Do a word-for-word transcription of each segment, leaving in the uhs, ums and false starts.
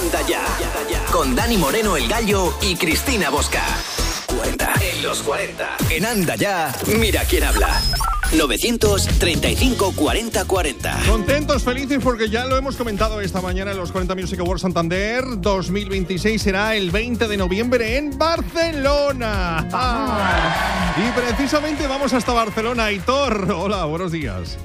Anda Ya, con Dani Moreno el Gallo y Cristina Bosca. cuarenta en los cuarenta. En Anda Ya, mira quién habla. novecientos treinta y cinco cuarenta cuarenta. Contentos, felices, porque ya lo hemos comentado esta mañana en los cuarenta Music Awards Santander. dos mil veintiséis será el veinte de noviembre en Barcelona. Ah. Y precisamente vamos hasta Barcelona. Aitor, hola, buenos días.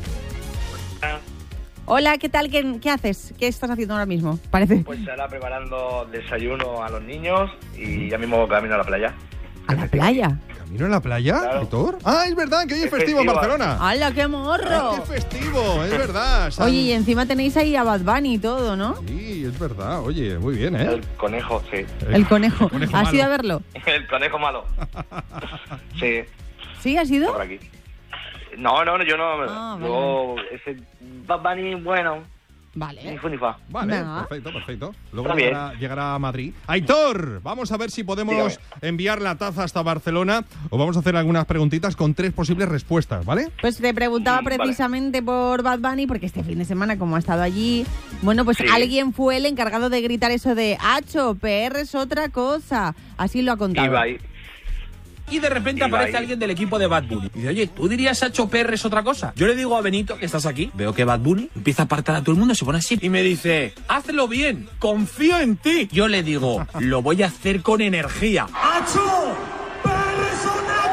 Hola, ¿qué tal? ¿Qué, ¿Qué haces? ¿Qué estás haciendo ahora mismo? Parece. Pues ahora preparando desayuno a los niños y ya mismo camino a la playa. ¿A la playa? ¿Camino a la playa, Claro. Aitor? Ah, es verdad que hoy es, Es festivo en festiva. Barcelona. ¡Hala, qué morro! ¡Qué festivo! Es verdad. San- Oye, y encima tenéis ahí a Bad Bunny y todo, ¿no? Sí, es verdad. Oye, muy bien, ¿eh? El conejo, sí. El conejo. conejo ¿Has malo. ido a verlo? El conejo malo. Sí, ¿Sí, has ido? por aquí. No, no, no, yo no. Ah, vale, Luego, ese Bad Bunny, bueno, ni Vale. fu ni fa. Vale, Venga. perfecto, perfecto. Luego Está bien. llegará, llegará a Madrid. Aitor, vamos a ver si podemos Dígame. enviar la taza hasta Barcelona o vamos a hacer algunas preguntitas con tres posibles respuestas, ¿vale? Pues te preguntaba Mm, vale. precisamente por Bad Bunny, porque este fin de semana, como ha estado allí, bueno, pues Sí. alguien fue el encargado de gritar eso de Hacho, P R es otra cosa. Así lo ha contado. Iba ahí. Y de repente Iba aparece ahí. alguien del equipo de Bad Bunny. Y dice, oye, ¿tú dirías Hacho P R es otra cosa? Yo le digo a Benito, que estás aquí, veo que Bad Bunny empieza a apartar a todo el mundo, se pone así y me dice, hazlo bien, confío en ti. Yo le digo, lo voy a hacer con energía. ¡Hacho! ¡P R es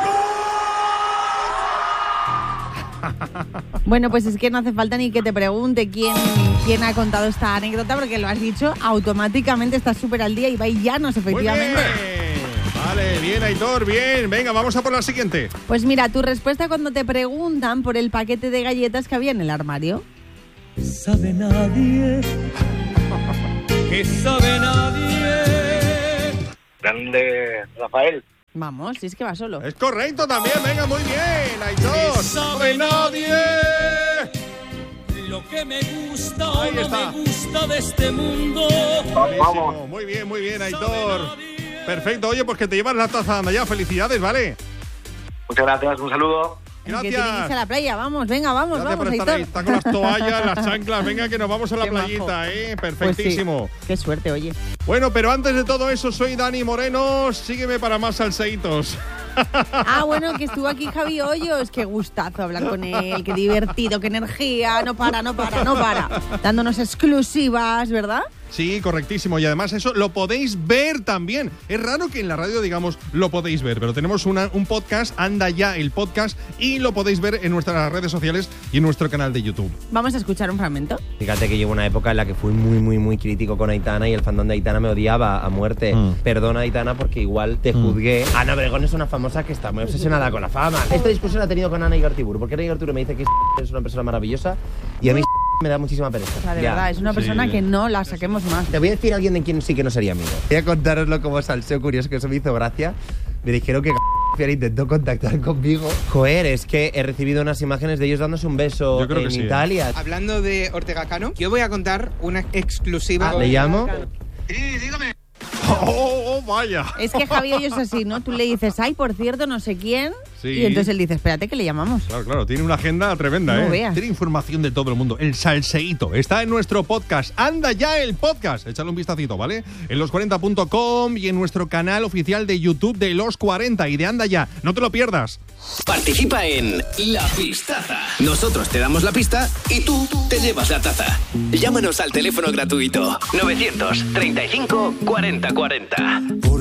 otra cosa! Bueno, pues es que no hace falta ni que te pregunte quién, quién ha contado esta anécdota, porque lo has dicho, automáticamente estás súper al día y Ibai Llanos, Muy efectivamente. bien. Vale, bien, Aitor, bien. Venga, vamos a por la siguiente. Pues mira, tu respuesta cuando te preguntan por el paquete de galletas que había en el armario. Sabe nadie, que sabe nadie. Grande Rafael. Vamos, si es que va solo. Es correcto también, venga, muy bien, Aitor. sabe nadie! Lo que me gusta o Ahí no está. me gusta de este mundo. Buenísimo, muy bien, muy bien, Aitor. Perfecto, oye, pues que te llevas la taza, anda ya, felicidades, ¿vale? Muchas gracias, un saludo. Que tiene que irse a Gracias. la playa, vamos, venga, vamos, Gracias vamos, por estar ahí. Aitor. Está con las toallas, las chanclas, venga que nos vamos a la Qué playita, majo. ¿eh? Pues sí, Perfectísimo. qué suerte, oye. Bueno, pero antes de todo eso, soy Dani Moreno, sígueme para más salseitos. Ah, bueno, que estuvo aquí Javi Hoyos. Qué gustazo hablar con él, qué divertido, qué energía. No para, no para, no para. Dándonos exclusivas, ¿verdad? Sí, correctísimo. Y además eso lo podéis ver también. Es raro que en la radio digamos lo podéis ver, pero tenemos una, un podcast, Anda Ya el podcast, y lo podéis ver en nuestras redes sociales y en nuestro canal de YouTube. Vamos a escuchar un fragmento. Fíjate que llevo una época en la que fui muy, muy, muy crítico con Aitana y el fandom de Aitana me odiaba a muerte. Mm. Perdona, Aitana, porque igual te juzgué. Ana Obregón es una famosa que está muy obsesionada con la fama. Esta discusión la he tenido con Ana Igartiburu, porque Ana Igartiburu me dice que es una persona maravillosa y a mí me da muchísima pereza. O sea, de Ya. verdad, es una persona Sí. que no la saquemos más. Te voy a decir a alguien de quien sí que no sería amigo. Voy a contároslo como salseo curioso, que eso me hizo gracia. Me dijeron que intentó contactar conmigo. Joder, es que he recibido unas imágenes de ellos dándose un beso Yo creo en que sí, ¿eh? Italia. Hablando de Ortega Cano, yo voy a contar una exclusiva. Ah, ¿le llamo? ¡Oh, oh, oh, vaya! Es que Javi Hoyos es así, ¿no? Tú le dices, ay, por cierto, no sé quién. Sí. Y entonces él dice, espérate que le llamamos. Claro, claro, tiene una agenda tremenda, No ¿eh? veas. Tiene información de todo el mundo. El salseíto está en nuestro podcast. Anda ya el podcast. Échale un vistacito, ¿vale? En los cuarenta punto com y en nuestro canal oficial de YouTube de Los cuarenta y de Anda Ya. No te lo pierdas. Participa en La Pistaza. Nosotros te damos la pista y tú te llevas la taza. Llámanos al teléfono gratuito novecientos treinta y cinco cuarenta cuarenta.